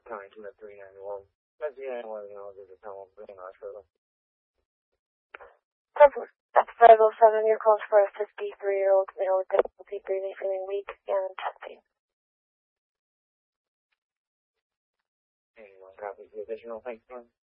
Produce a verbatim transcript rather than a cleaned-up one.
County two at three ninety-one. That's the only one, you know, there's a tunnel being our shoulder. That's five oh seven, your calls for a fifty-three-year-old male with difficulty breathing, feeling weak, and testing. Anyone copy the original, thanks, man.